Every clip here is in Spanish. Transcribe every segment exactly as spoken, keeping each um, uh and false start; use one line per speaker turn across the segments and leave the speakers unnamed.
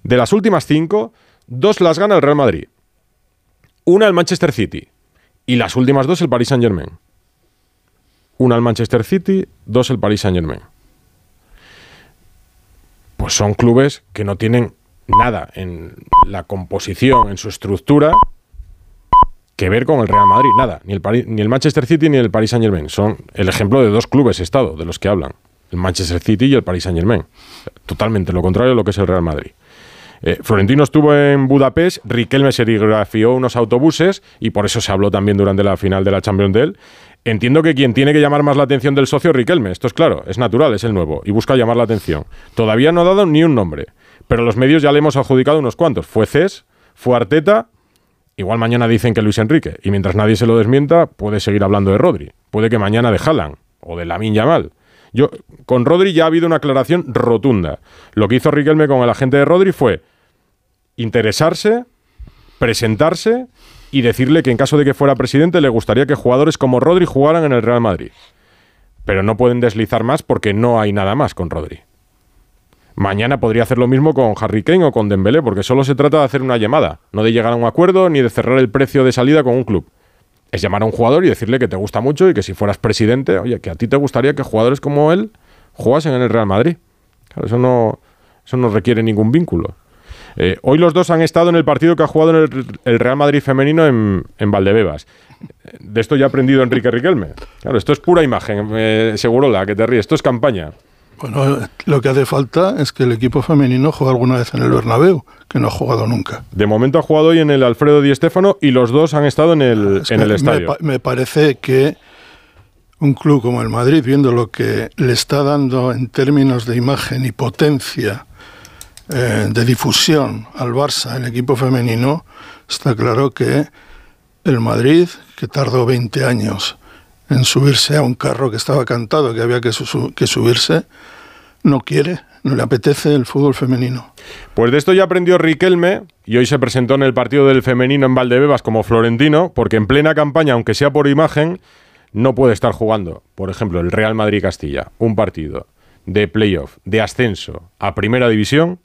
De las últimas cinco, dos las gana el Real Madrid. Una el Manchester City. Y las últimas dos el Paris Saint-Germain. Una el Manchester City, dos el Paris Saint-Germain. Pues son clubes que no tienen nada en la composición, en su estructura, que ver con el Real Madrid. Nada. Ni el, Paris, ni el Manchester City ni el Paris Saint-Germain. Son el ejemplo de dos clubes estado de los que hablan. El Manchester City y el Paris Saint-Germain. Totalmente lo contrario de lo que es el Real Madrid. Eh, Florentino estuvo en Budapest, Riquelme serigrafió unos autobuses y por eso se habló también durante la final de la Champions de él. Entiendo que quien tiene que llamar más la atención del socio es Riquelme, esto es claro, es natural, es el nuevo y busca llamar la atención. Todavía no ha dado ni un nombre, pero los medios ya le hemos adjudicado unos cuantos. Fue Cés, fue Arteta, igual mañana dicen que Luis Enrique, y mientras nadie se lo desmienta, puede seguir hablando de Rodri, puede que mañana de Haaland o de Lamine Yamal. Yo, con Rodri ya ha habido una aclaración rotunda. Lo que hizo Riquelme con el agente de Rodri fue interesarse, presentarse y decirle que en caso de que fuera presidente le gustaría que jugadores como Rodri jugaran en el Real Madrid. Pero no pueden deslizar más porque no hay nada más con Rodri. Mañana podría hacer lo mismo con Harry Kane o con Dembélé, porque solo se trata de hacer una llamada, no de llegar a un acuerdo ni de cerrar el precio de salida con un club. Es llamar a un jugador y decirle que te gusta mucho y que si fueras presidente, oye, que a ti te gustaría que jugadores como él jugasen en el Real Madrid. Claro, eso no, eso no requiere ningún vínculo. Eh, hoy los dos han estado en el partido que ha jugado en el, el Real Madrid femenino en, en Valdebebas. De esto ya ha aprendido Enrique Riquelme. Claro, esto es pura imagen, eh, Segurola, que te ríes. Esto es campaña.
Bueno, lo que hace falta es que el equipo femenino juegue alguna vez en el Bernabéu, que no ha jugado nunca.
De momento ha jugado hoy en el Alfredo Di Stéfano y los dos han estado en el, es en el estadio.
Me, me parece que un club como el Madrid, viendo lo que le está dando en términos de imagen y potencia, eh, de difusión al Barça, el equipo femenino, está claro que el Madrid, que tardó veinte años en subirse a un carro que estaba cantado, que había que, su- que subirse, no quiere, no le apetece el fútbol femenino.
Pues de esto ya aprendió Riquelme y hoy se presentó en el partido del femenino en Valdebebas como Florentino, porque en plena campaña, aunque sea por imagen, no puede estar jugando, por ejemplo, el Real Madrid-Castilla, un partido de playoff, de ascenso a Primera División,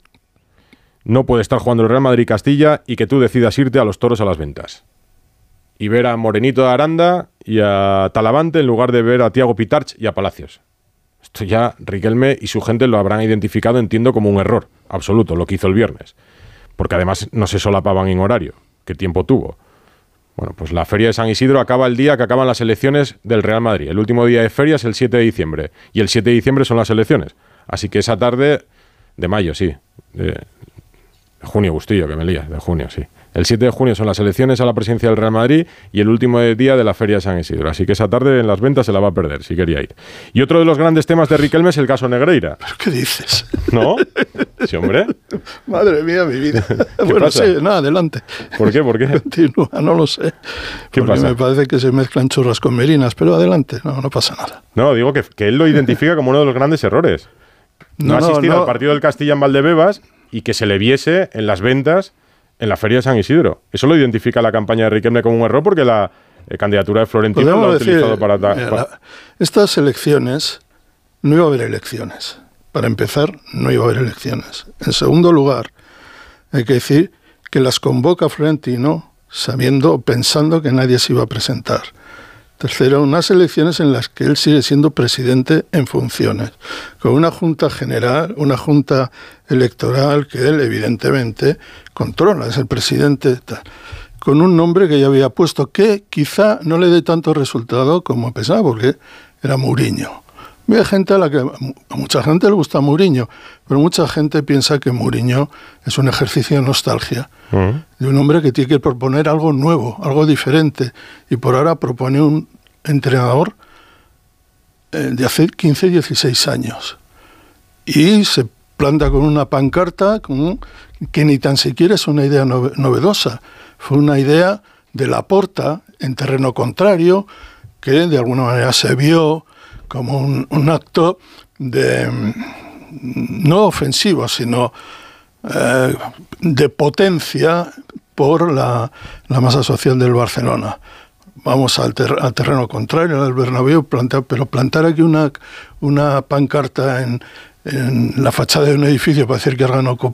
no puede estar jugando el Real Madrid-Castilla y que tú decidas irte a los Toros a las Ventas y ver a Morenito de Aranda y a Talavante en lugar de ver a Thiago Pitarch y a Palacios. Esto ya Riquelme y su gente lo habrán identificado, entiendo, como un error absoluto, lo que hizo el viernes. Porque además no se solapaban en horario. ¿Qué tiempo tuvo? Bueno, pues la Feria de San Isidro acaba el día que acaban las elecciones del Real Madrid. El último día de feria es el siete de diciembre. Y el siete de diciembre son las elecciones. Así que esa tarde... De mayo, sí. De, de junio, Bustillo, que me lías. De junio, sí. El siete de junio son las elecciones a la presidencia del Real Madrid y el último día de la Feria de San Isidro. Así que esa tarde en las ventas se la va a perder, si quería ir. Y otro de los grandes temas de Riquelme es el caso Negreira.
¿Pero qué dices?
¿No? Sí, hombre.
Madre mía, mi vida.
¿Qué
Bueno,
pasa?
sí, nada, adelante.
¿Por qué? ¿Por qué?
Continúa, no lo sé.
¿Qué
Porque
pasa?
me parece que se mezclan churras con merinas, pero adelante, no, no pasa nada.
No, digo que, que él lo identifica como uno de los grandes errores. No,
No, no,
asistir
no.
al partido del Castilla en Valdebebas y que se le viese en las ventas en la Feria de San Isidro. Eso lo identifica la campaña de Riquelme como un error porque la eh, candidatura de Florentino lo ha
Podemos decir,
utilizado para... ta-
mira,
para-
la- estas elecciones, no iba a haber elecciones. Para empezar, no iba a haber elecciones. En segundo lugar, hay que decir que las convoca Florentino sabiendo, pensando que nadie se iba a presentar. Tercero, unas elecciones en las que él sigue siendo presidente en funciones, con una junta general, una junta electoral que él evidentemente controla, es el presidente, tal, con un nombre que ya había puesto, que quizá no le dé tanto resultado como pensaba, porque era Mourinho. Hay gente a la que a mucha gente le gusta Mourinho, pero mucha gente piensa que Mourinho es un ejercicio de nostalgia,
Uh-huh.
de un hombre que tiene que proponer algo nuevo, algo diferente, y por ahora propone un entrenador eh, de hace quince, dieciséis años. Y se planta con una pancarta con un, que ni tan siquiera es una idea nove- novedosa, fue una idea de Laporta en terreno contrario, que de alguna manera se vio como un, un acto de no ofensivo, sino eh, de potencia por la, la masa social del Barcelona. Vamos al, ter, al terreno contrario del Bernabéu, plantar, pero plantar aquí una, una pancarta en, en la fachada de un edificio para decir que has ganado